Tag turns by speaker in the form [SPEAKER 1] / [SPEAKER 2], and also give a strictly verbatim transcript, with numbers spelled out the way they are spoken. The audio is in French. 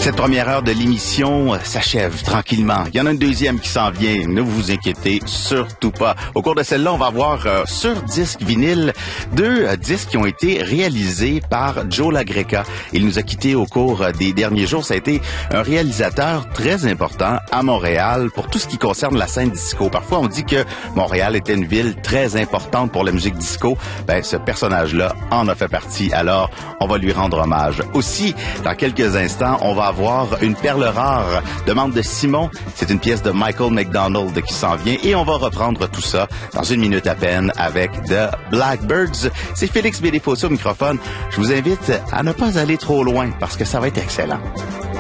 [SPEAKER 1] Cette première heure de l'émission s'achève tranquillement. Il y en a une deuxième qui s'en vient. Ne vous inquiétez surtout pas. Au cours de celle-là, on va voir euh, sur disque vinyle deux euh, disques qui ont été réalisés par Joe LaGreca. Il nous a quittés au cours euh, des derniers jours. Ça a été un réalisateur très important à Montréal pour tout ce qui concerne la scène disco. Parfois, on dit que Montréal était une ville très importante pour la musique disco. Ben, ce personnage-là en a fait partie. Alors, on va lui rendre hommage. Aussi, dans quelques instants, on va avoir une perle rare de membre de Simon. C'est une pièce de Michael McDonald qui s'en vient et on va reprendre tout ça dans une minute à peine avec The Blackbirds. C'est Félix Bédéfossé au microphone. Je vous invite à ne pas aller trop loin parce que ça va être excellent.